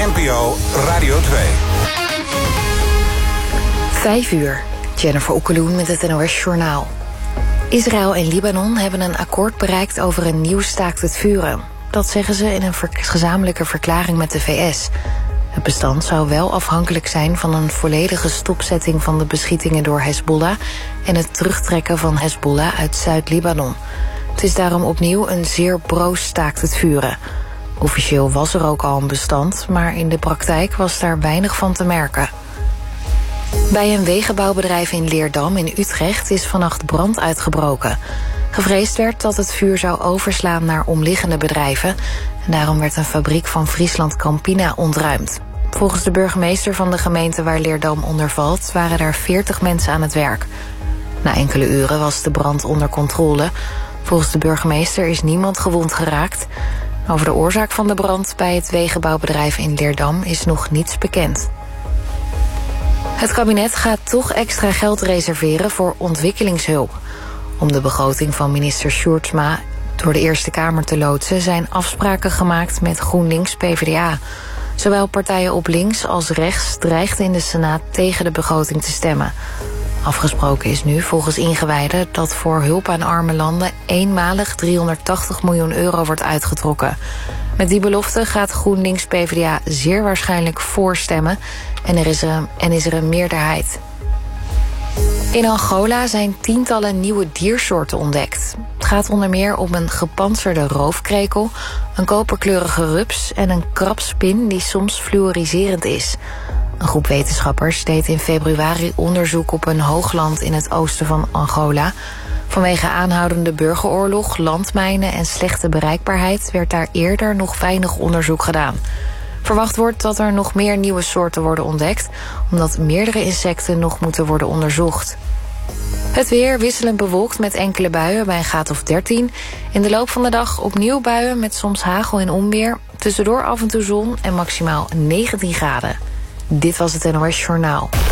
NPO Radio 2. 5 uur. Jennifer Okkeloen met het NOS-journaal. Israël en Libanon hebben een akkoord bereikt over een nieuw staakt het vuren. Dat zeggen ze in een gezamenlijke verklaring met de VS. Het bestand zou wel afhankelijk zijn van een volledige stopzetting van de beschietingen door Hezbollah en het terugtrekken van Hezbollah uit Zuid-Libanon. Het is daarom opnieuw een zeer broos staakt het vuren. Officieel was er ook al een bestand, maar in de praktijk was daar weinig van te merken. Bij een wegenbouwbedrijf in Leerdam in Utrecht is vannacht brand uitgebroken. Gevreesd werd dat het vuur zou overslaan naar omliggende bedrijven. En daarom werd een fabriek van Friesland Campina ontruimd. Volgens de burgemeester van de gemeente waar Leerdam onder valt waren er 40 mensen aan het werk. Na enkele uren was de brand onder controle. Volgens de burgemeester is niemand gewond geraakt. Over de oorzaak van de brand bij het wegenbouwbedrijf in Leerdam is nog niets bekend. Het kabinet gaat toch extra geld reserveren voor ontwikkelingshulp. Om de begroting van minister Sjoerdsma door de Eerste Kamer te loodsen zijn afspraken gemaakt met GroenLinks PvdA. Zowel partijen op links als rechts dreigden in de Senaat tegen de begroting te stemmen. Afgesproken is nu volgens ingewijden dat voor hulp aan arme landen eenmalig 380 miljoen euro wordt uitgetrokken. Met die belofte gaat GroenLinks PvdA zeer waarschijnlijk voorstemmen en is er een meerderheid. In Angola zijn tientallen nieuwe diersoorten ontdekt. Het gaat onder meer om een gepantseerde roofkrekel, een koperkleurige rups en een krabspin die soms fluoriserend is. Een groep wetenschappers deed in februari onderzoek op een hoogland in het oosten van Angola. Vanwege aanhoudende burgeroorlog, landmijnen en slechte bereikbaarheid werd daar eerder nog weinig onderzoek gedaan. Verwacht wordt dat er nog meer nieuwe soorten worden ontdekt, omdat meerdere insecten nog moeten worden onderzocht. Het weer wisselend bewolkt met enkele buien bij een graad of 13. In de loop van de dag opnieuw buien met soms hagel en onweer. Tussendoor af en toe zon en maximaal 19 graden. Dit was het NOS Journaal.